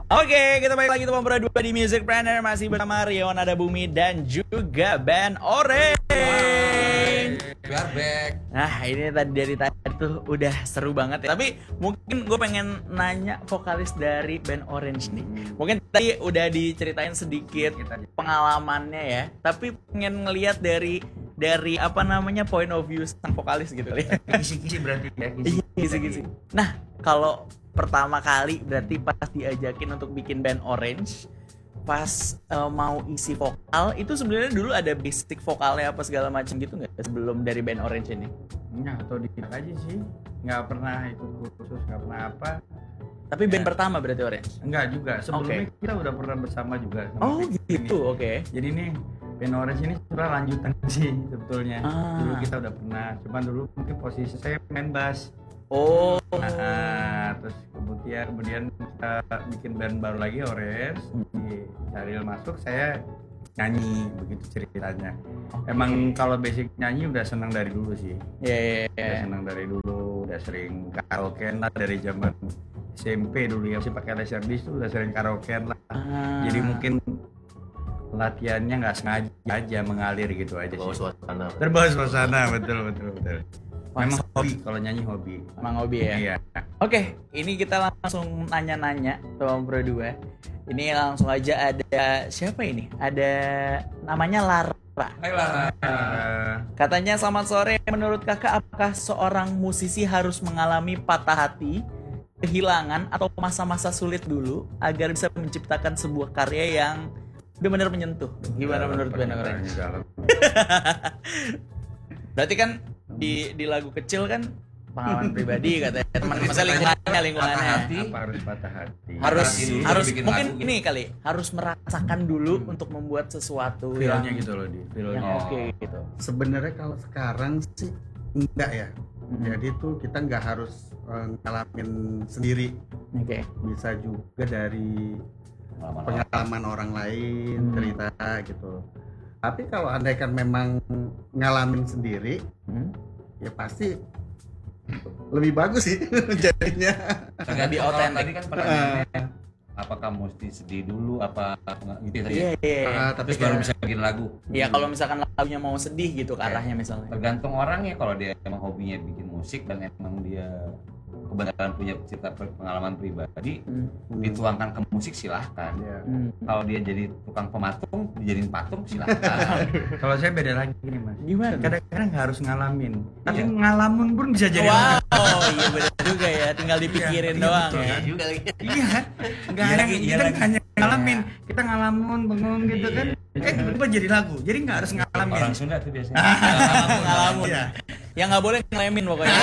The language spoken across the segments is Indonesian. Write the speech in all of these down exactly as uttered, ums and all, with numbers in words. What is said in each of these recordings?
Oke, kita balik lagi teman berdua di Musicpreneur. Masih bersama Rio Nada Bumi dan juga band Orange. We are back. Nah, ini tadi dari tadi tuh udah seru banget ya. Tapi mungkin gue pengen nanya vokalis dari band Orange nih. Mungkin tadi udah diceritain sedikit pengalamannya ya. Tapi pengen ngelihat dari dari apa namanya point of view sang vokalis gitu ya. Kisi-kisi berarti ya. Iya, kisi-kisi. Nah, kalau pertama kali berarti pas diajakin untuk bikin band Orange, pas uh, mau isi vokal itu sebenarnya dulu ada basic vokalnya apa segala macam gitu nggak sebelum dari band Orange ini? Nah, atau dikit aja sih, nggak pernah ikut kursus, nggak pernah apa. Tapi band ya. Pertama berarti Orange? Enggak juga, sebelumnya Okay. kita udah pernah bersama juga sama Oh gitu, oke. Okay. Jadi nih band Orange ini sebenarnya lanjutan sih sebetulnya. Ah. Dulu kita udah pernah, cuman dulu mungkin posisi saya main bass. Oh. Nah, terus kemudian kemudian kita bikin band baru lagi Orange. Di Syaril masuk, saya nyanyi, begitu ceritanya. Okay. Emang kalau basic nyanyi udah senang dari dulu sih. Iya yeah, iya. Yeah, Udah yeah. senang dari dulu, udah sering karaokean lah dari zaman S M P dulu ya, masih pakai laserdisc tuh udah sering karaokean lah. Ah. Jadi mungkin latihannya nggak sengaja aja mengalir gitu aja Terbawa sih. suasana. Terbawa suasana, betul betul betul. Memang Pas- hobi, kalau nyanyi hobi. Emang hobi ya? Iya. Oke, ini kita langsung nanya-nanya teman berdua. Ini langsung aja ada siapa ini? Ada namanya Lara. Hai Lara. Uh, Katanya selamat sore, menurut kakak apakah seorang musisi harus mengalami patah hati, kehilangan atau masa-masa sulit dulu agar bisa menciptakan sebuah karya yang benar-benar menyentuh? Gimana menurut band Orange? Berarti kan di di lagu kecil kan pengalaman pribadi katanya teman masa lingkungannya lingkungannya Apa harus patah hati? harus Dulu harus bikin mungkin lagu. ini kali harus merasakan dulu untuk membuat sesuatu Feelnya yang gitu loh di yang feelnya. oke gitu. Sebenarnya kalau sekarang sih enggak ya. Mhm. Jadi tuh kita nggak harus uh, ngalamin sendiri, Oke. bisa juga dari pengalaman orang lain, Hmm. cerita gitu. Tapi kalau andaikan memang ngalamin sendiri, Hmm. ya pasti lebih bagus sih jadinya. Lebih Kalau otentik. Tadi kan pertanyaannya apakah mesti sedih dulu apa enggak gitu tadi. Iya iya. Ah, tapi Terus baru kayak- bisa bikin lagu. Iya kalau misalkan lagunya mau sedih gitu ke arahnya misalnya. Tergantung orangnya, kalau dia emang hobinya bikin musik dan emang dia kebenaran punya cerita pengalaman pribadi Hmm. dituangkan ke musik silahkan. Ya. Hmm. Kalau dia jadi tukang pematung, dijadiin patung silahkan. Kalau saya beda lagi nih Mas. Gimana? Kadang-kadang nggak harus ngalamin, tapi Iya. ngalamin pun bisa jadi. Wow, iya benar juga ya, tinggal dipikirin Iya, doang betul, ya. kan? juga lagi. Iya, nggak Iya ada, lagi, iya kita lagi. hanya ngalamin, kita ngalamin, bengong gitu kan, eh tiba-tiba jadi lagu, jadi nggak harus ngalamin. Orang Sunda tuh biasanya. Ngalamun. Iya, Yang nggak boleh ngelemin pokoknya.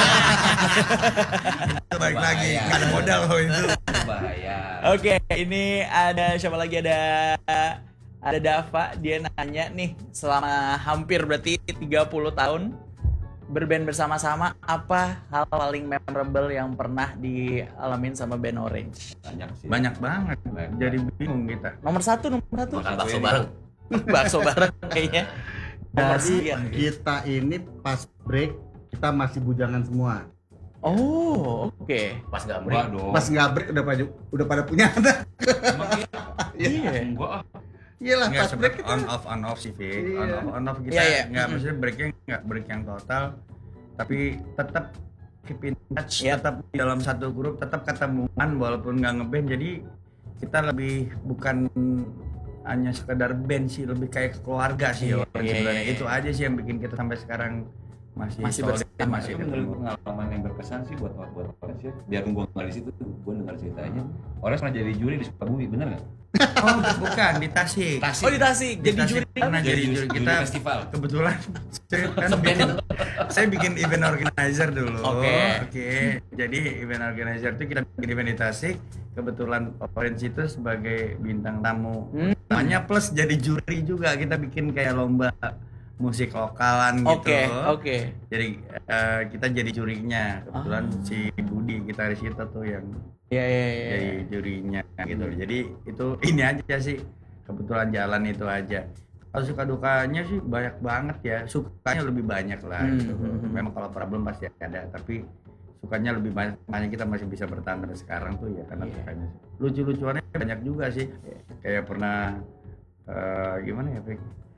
itu balik lagi, Bahaya. nggak ada modal loh itu. Bahaya. Oke, ini ada siapa lagi, ada ada Dava, dia nanya nih, selama hampir berarti tiga puluh tahun berband bersama-sama, apa hal paling memorable yang pernah dialamin sama band Orange? Banyak sih. Banyak banget, Banyak. jadi bingung kita. Nomor satu, nomor satu. Makan bakso bareng. Bakso bareng kayaknya. Nomor Jadi sekian. kita ini pas break kita masih bujangan semua. Oh, oke. Pas enggak break dong. Pas nggak break udah pada udah pada punya anak. Emang iya? Iya. Enggak ah. Iyalah Nggak pas break sempet kita on off on off sih, Vic. On Iya. off on off kita Iya, iya. nggak, Mm. maksudnya breaknya nggak break yang total, tapi tetap keep in touch, Iya. tetap di dalam satu grup, tetap ketemuan walaupun nggak ngeband. Jadi kita lebih bukan hanya sekedar band sih, lebih kayak keluarga sih. Iya, orang iya, sebenarnya iya. itu aja sih yang bikin kita sampai sekarang masih Masih solid, bersama. masih Itu ketemu. menurut gue pengalaman yang berkesan sih buat buat orang sih. Biarpun gue nggak di situ, gue dengar ceritanya. Orang pernah jadi juri di Sukabumi, bener nggak? Oh bukan, di Tasik. Oh di Tasik, Di jadi Tasik juri. pernah jadi juri juri kita festival. kebetulan saya kan bikin, saya bikin event organizer dulu. Oke. Oke. Jadi event organizer itu kita bikin event di Tasik. Kebetulan Orange itu sebagai bintang tamu. Hmm. Namanya plus jadi juri juga, kita bikin kayak lomba musik lokalan gitu. Oke, oke. Jadi eh, kita jadi jurinya. Kebetulan Ah. si Budi gitaris kita tuh yang Iya iya iya. jadi jurinya gitu. Jadi itu ini aja sih, kebetulan jalan itu aja. Kalau suka dukanya sih banyak banget ya. Sukanya lebih banyak lah Hmm, gitu. hmm, hmm. Memang kalau problem pasti ada, tapi sukanya lebih banyak, makanya kita masih bisa bertahan sampai sekarang tuh ya karena Iya. sukanya sih. Lucu-lucuannya banyak juga sih, kayak pernah eh, gimana ya Fik?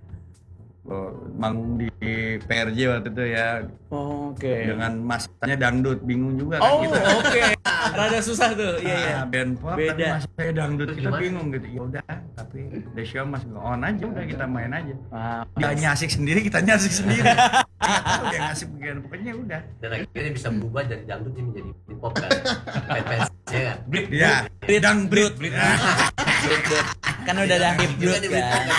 Oh, manggung di P R J waktu itu ya Oke. dengan masanya dangdut, bingung juga kan Oh, kita. oke. Rada susah tuh. Iya, iya. Ah, band pop Beda. tapi masanya dangdut, kita Gimana? bingung gitu. Ya udah, tapi the show must go on aja, udah kita main aja. Wah, Dia nyasik sendiri, kita nyasik sendiri. Nggak tahu dia ngasih bagian pokoknya udah. Dan akhirnya bisa berubah dari dangdut ini menjadi hip hop kan. Fansnya kan. Brit, Iya, Brit, dangdut. Brit. Kan udah ada hip Juga dut di berita. kan.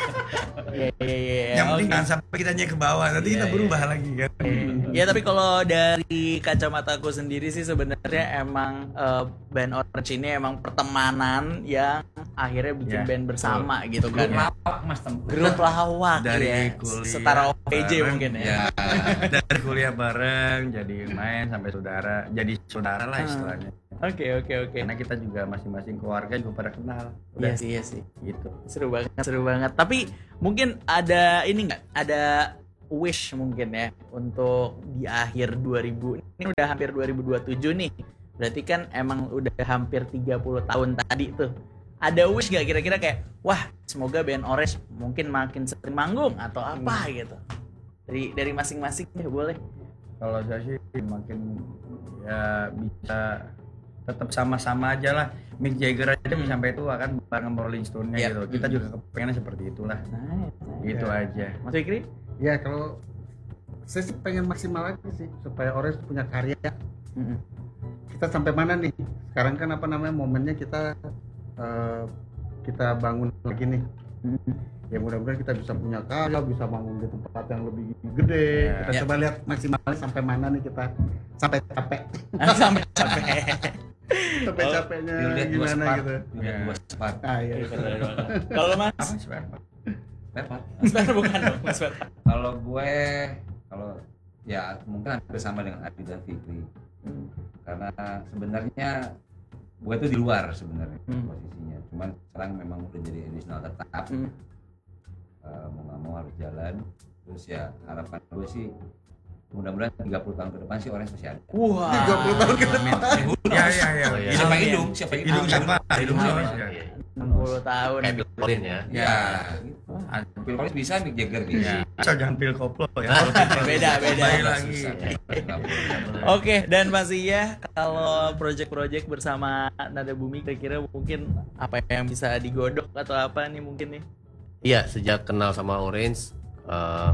Iya, iya, iya. Yang penting Oke. jangan sampai kita ke bawah, nanti kita Iya, berubah lagi kan. Ya tapi kalau dari kacamataku sendiri sih sebenarnya emang eh, band Orange ini emang pertemanan yang akhirnya bikin Ya, band bersama gitu kan. grup lawak mas tem. Grup lawak Dari ya. kuliah Setara O P J bareng. mungkin ya. Ya. Dari kuliah bareng, jadi main sampai saudara, jadi saudara lah Ah. istilahnya. Oke, oke, oke. Karena kita juga masing-masing keluarga juga pada kenal. Iya Udah sih, iya sih. gitu. Seru banget, seru banget. Tapi mungkin ada ini nggak? Ada wish mungkin ya untuk di akhir dua ribu ini udah hampir dua ribu dua puluh tujuh nih. Berarti kan emang udah hampir tiga puluh tahun tadi tuh. Ada wish nggak kira-kira kayak wah semoga band Orange mungkin makin sering manggung atau apa gitu. Dari dari masing-masing deh boleh. Kalau saya sih makin ya bisa tetap sama-sama aja lah. Mick Jagger aja bisa sampai tua kan bareng sama Rolling Stone-nya Yap. gitu. Kita juga kepengen seperti itulah. Nice. Gitu Ya. aja. Mas Fikri? Ya kalau saya sih pengen maksimal lagi sih supaya Orange punya karya. Mm-mm. Kita sampai mana nih? Sekarang kan apa namanya momennya kita eh, kita bangun lagi nih. Mm-mm. Ya mudah-mudahan kita bisa punya karya, bisa bangun di tempat yang lebih gede. Ya. Kita Ya. coba lihat maksimalnya sampai mana nih kita sampai capek, Sampai capek. sampai Oh, capeknya Dilihat dua gimana sepat. gitu. Dilihat Ya. dua sepat. Ah iya. Keren banget. Kalau Mas? Apa sih Pak? Sepat. Mas Fer bukan dong, Mas Fer. Kalau gue, kalau ya mungkin hampir sama dengan Adi dan Fikri. Karena sebenarnya gue tuh di luar sebenarnya Hmm. posisinya. Cuman sekarang memang udah jadi additional tetap. Hmm. Eh, mau nggak mau harus jalan. Terus ya harapan gue sih mudah-mudahan tiga puluh tahun ke depan sih Orange masih ada. Wah. tiga puluh tahun ke depan. Ya ya ya. Oh, iya. Siapa yang Amin. hidung? Siapa yang Hidung siapa? Hidung Amin. siapa? Iya. Ya. enam puluh tahun. Kayak Bill Collins ya. Ya, gitu. Phil Collins bisa, Mick Jagger bisa. Ya. Asal jangan pil koplo ya. Beda, beda. Kembali lagi. Susah. Nggak boleh, nggak boleh. Oke, dan Mas Iya, kalau project-project bersama Nada Bumi kira-kira mungkin apa yang bisa digodok atau apa nih mungkin nih? Iya, sejak kenal sama Orange eh,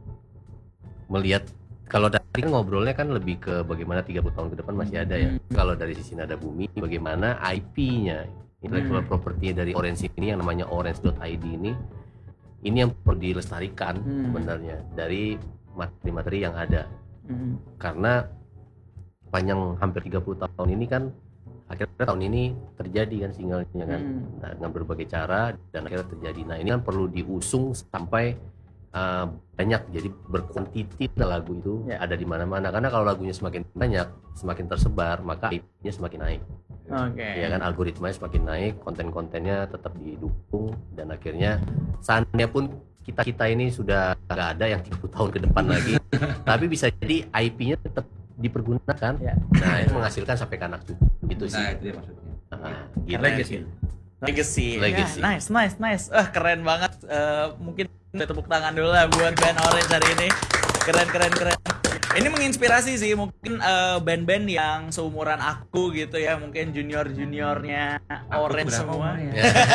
melihat kalau dari kan ngobrolnya kan lebih ke bagaimana tiga puluh tahun ke depan masih ada ya. Kalau dari sisi Nada Bumi bagaimana I P-nya, intellectual property dari Orange ini yang namanya orange dot i d ini ini yang perlu dilestarikan Hmm. sebenarnya dari materi-materi yang ada. Hmm. Karena panjang hampir tiga puluh tahun ini kan akhirnya tahun ini terjadi kan singlenya kan. Hmm. Nah, dengan berbagai cara dan akhirnya terjadi. Nah, ini kan perlu diusung sampai uh, banyak, jadi berkuantiti lagu itu Ya. ada di mana-mana. Karena kalau lagunya semakin banyak, semakin tersebar, maka I P-nya semakin naik. Oke. Ya kan, algoritmanya semakin naik, konten-kontennya tetap didukung, dan akhirnya seandainya pun kita-kita ini sudah nggak ada yang tiga puluh tahun ke depan lagi, tapi bisa jadi I P-nya tetap dipergunakan. Ya. Nah, itu menghasilkan sampai ke anak cucu gitu sih. Nah, itu dia maksudnya. Nah, gitu Legacy. sih. Legacy. Legacy. Ya, nice, nice, nice. Ah, keren banget. Eh, mungkin udah tepuk tangan dulu lah buat band Orange hari ini. Keren, keren, keren. Ini menginspirasi sih mungkin eh, band-band yang seumuran aku gitu ya, mungkin junior-juniornya Aku Orange berapa semua. umurnya?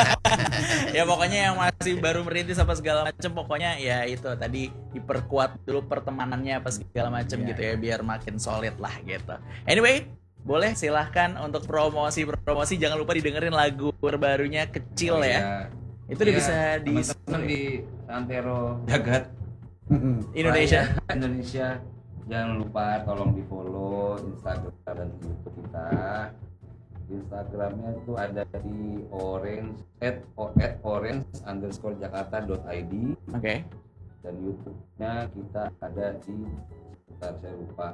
Ya pokoknya yang masih baru merintis apa segala macam, pokoknya ya itu tadi diperkuat dulu pertemanannya apa segala macam Iya. gitu ya biar makin solid lah gitu. Anyway, boleh silahkan untuk promosi-promosi, jangan lupa didengerin lagu terbarunya Kecil Oh, ya. iya. Itu udah Iya, bisa di teman-teman di Santero Jagat Indonesia. Raya Indonesia. Jangan lupa tolong di follow Instagram dan YouTube kita. Instagramnya itu ada di orange at, at orange underscore jakarta dot id, Oke. dan YouTube-nya kita ada di, sebentar saya lupa,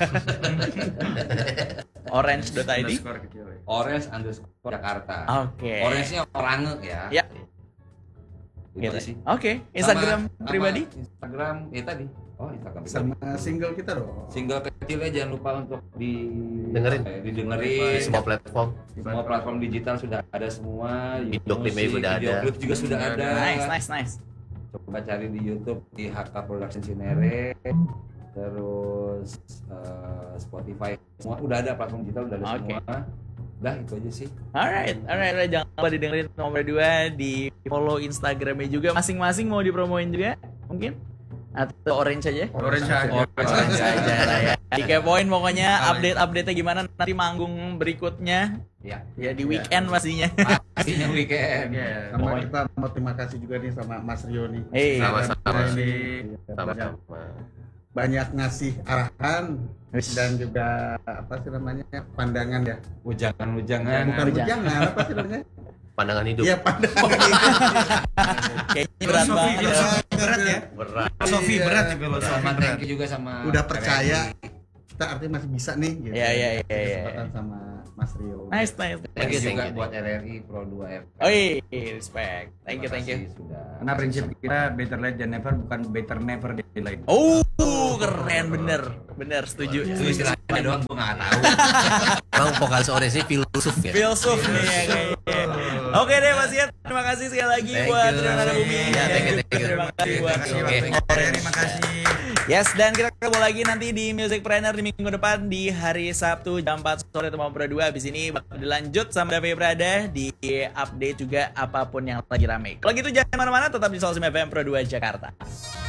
orange dot i d. Underscore kecil ya. orange underscore jakarta. Oke. Orange-nya orangnya ya. Ya. Itu Gitu. aja sih. Oke, Instagram Sama- sama pribadi? Instagram ya tadi. Oh, Instagram pribadi. Sama single kita dong. Single kecilnya jangan lupa untuk di Dengerin. eh, didengerin. Di semua platform. Semua platform digital sudah ada semua. Video YouTube klipnya musik, udah video ada. klip juga sudah ada. Nice, nice, nice. Coba cari di YouTube di H K Production Cinere, terus eh, Spotify, semua udah ada, platform digital udah ada Oke. semua. Udah itu aja sih. Alright, alright, alright. Jangan lupa didengerin nomor dua, di follow Instagramnya juga. Masing-masing mau dipromoin juga, mungkin? Atau Orange aja? Orange aja. Orange aja lah ya. Dikepoin pokoknya update-update-nya gimana nanti manggung berikutnya. Ya, Ya di weekend pastinya. pastinya weekend. Iya. Sama kita mau terima kasih juga nih sama Mas Rio nih. Hey, Sama-sama. Ini Sama-sama. banyak ngasih arahan Wish. dan juga apa sih namanya pandangan ya. Ujangan-ujangan. Bukan Ujangan. ujangan apa sih namanya? Pandangan hidup. Iya pandangan. kayaknya berat Filosofi, banget. ya. filosofi berat ya. Berat. Filosofi Iya. berat ya, filosofi Sama berat. thank you juga sama Udah percaya R R I. kita artinya masih bisa nih gitu. Iya, iya, iya, iya. Kesempatan sama Mas Rio. Nice, nice. Thank you Thank juga you. buat R R I Pro dua F. Oh iya, respect. Thank you, Terima thank you. kasih sudah. Karena prinsip kita better late than never, bukan better never than late. Oh, keren, bener. Bener, setuju. Itu istilahnya doang gua nggak tahu. Emang vokalis Orange ini filsuf ya. Filsuf nih ya kayaknya. Oke deh Mas Ian, terima kasih sekali lagi Thank buat you. Trinada Bumi. Ya, Dan thank you, juga thank you. Terima kasih buat Terima kasih Oke. Pak Ferry, terima kasih. Yes, dan kita ketemu lagi nanti di Music Planner di minggu depan di hari Sabtu jam empat sore atau Pro dua. Habis ini bakal dilanjut sama David Prada di update juga apapun yang lagi rame. Kalau gitu jangan kemana-mana, tetap di Soul F M Pro dua Jakarta.